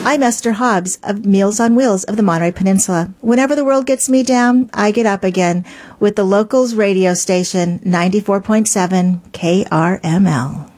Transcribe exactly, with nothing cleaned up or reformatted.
I'm Esther Hobbs of Meals on Wheels of the Monterey Peninsula. Whenever the world gets me down, I get up again with the Locals radio station ninety-four point seven K R M L.